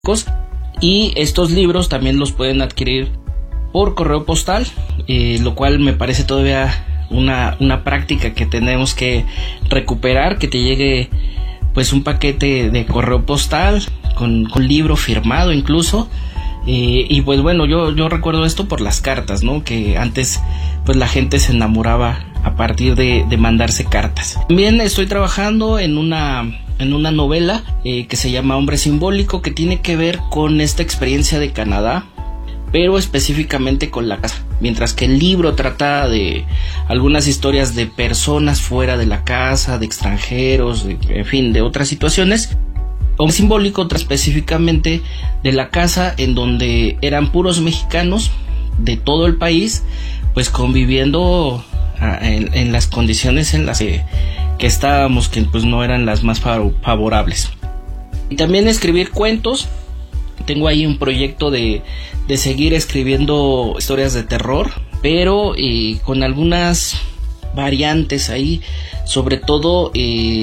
y estos libros también los pueden adquirir por correo postal, lo cual me parece todavía una práctica que tenemos que recuperar, que te llegue pues un paquete de correo postal con libro firmado incluso. Y pues bueno, yo recuerdo esto por las cartas, ¿no? Que antes pues la gente se enamoraba a partir de mandarse cartas. También estoy trabajando en una novela que se llama Hombre Simbólico, que tiene que ver con esta experiencia de Canadá, pero específicamente con la casa. Mientras que el libro trata de algunas historias de personas fuera de la casa, de extranjeros, en fin, de otras situaciones. Hombre Simbólico trata específicamente de la casa, en donde eran puros mexicanos de todo el país, pues conviviendo en las condiciones en las que estábamos, que pues no eran las más favorables. Y también escribir cuentos. Tengo ahí un proyecto de seguir escribiendo historias de terror, pero con algunas variantes ahí, sobre todo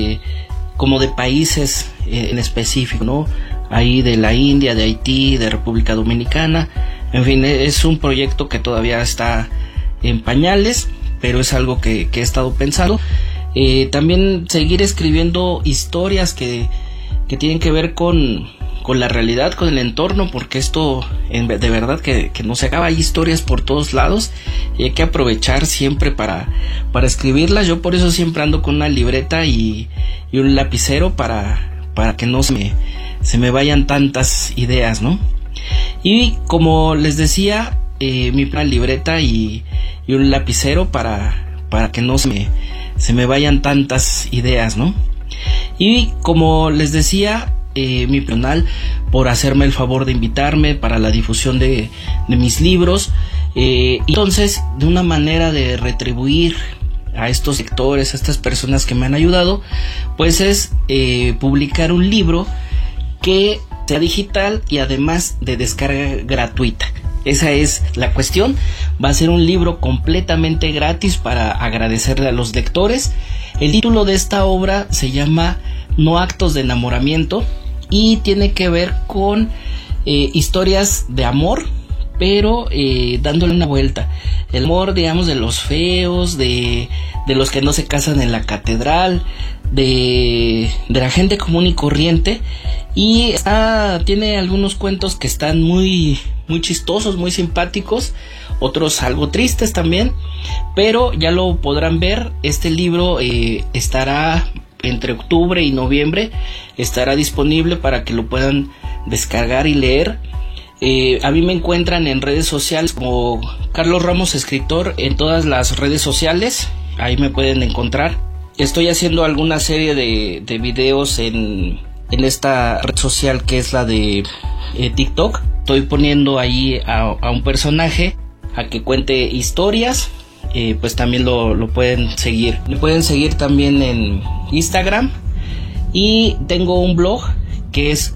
como de países en específico, ¿no? Ahí de la India, de Haití, de República Dominicana. En fin, es un proyecto que todavía está en pañales, pero es algo que he estado pensando. También seguir escribiendo historias que tienen que ver con la realidad, con el entorno, porque esto de verdad que no se acaba. Hay historias por todos lados y hay que aprovechar siempre para escribirlas. Yo por eso siempre ando con una libreta y un lapicero para que no se me vayan tantas ideas, ¿no? Y como les decía, mi libreta y un lapicero para que no se me vayan tantas ideas, ¿no? Y como les decía, mi personal, por hacerme el favor de invitarme para la difusión de mis libros. Entonces, de una manera de retribuir a estos lectores, a estas personas que me han ayudado, pues es publicar un libro que sea digital y además de descarga gratuita. Esa es la cuestión. Va a ser un libro completamente gratis para agradecerle a los lectores. El título de esta obra se llama No actos de enamoramiento y tiene que ver con historias de amor, pero dándole una vuelta. El amor, digamos, de los feos, de los que no se casan en la catedral, de la gente común y corriente. Y tiene algunos cuentos que están muy chistosos, muy simpáticos, otros algo tristes también, pero ya lo podrán ver. Este libro estará entre octubre y noviembre, estará disponible para que lo puedan descargar y leer. A mí me encuentran en redes sociales como Carlos Ramos Escritor, en todas las redes sociales, ahí me pueden encontrar. Estoy haciendo alguna serie de videos en esta red social que es la de TikTok. Estoy poniendo ahí a un personaje a que cuente historias. Pues también lo pueden seguir. Me pueden seguir también en Instagram. Y tengo un blog que es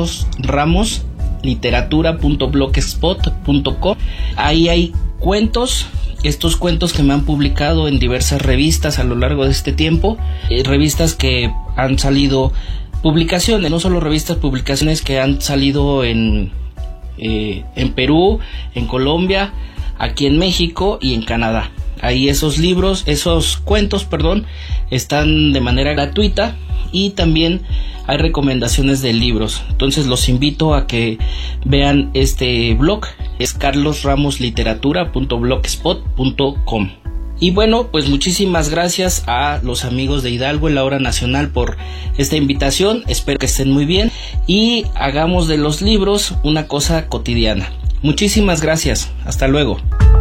carlosramosliteratura.blogspot.com. Ahí hay cuentos. Estos cuentos que me han publicado en diversas revistas a lo largo de este tiempo. Revistas que han salido, publicaciones, no solo revistas, publicaciones que han salido en Perú, en Colombia, aquí en México y en Canadá. Ahí esos cuentos, están de manera gratuita y también hay recomendaciones de libros. Entonces los invito a que vean este blog, es carlosramosliteratura.blogspot.com. Y bueno, pues muchísimas gracias a los amigos de Hidalgo en la Hora Nacional por esta invitación. Espero que estén muy bien y hagamos de los libros una cosa cotidiana. Muchísimas gracias. Hasta luego.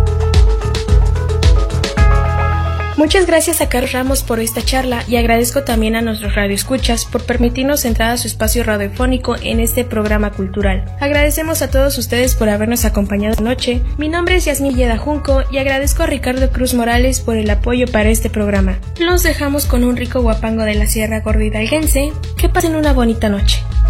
Muchas gracias a Carlos Ramos por esta charla y agradezco también a nuestros radioescuchas por permitirnos entrar a su espacio radiofónico en este programa cultural. Agradecemos a todos ustedes por habernos acompañado esta noche. Mi nombre es Yasmín Yeda Junco y agradezco a Ricardo Cruz Morales por el apoyo para este programa. Los dejamos con un rico guapango de la Sierra Gorda Hidalguense. Que pasen una bonita noche.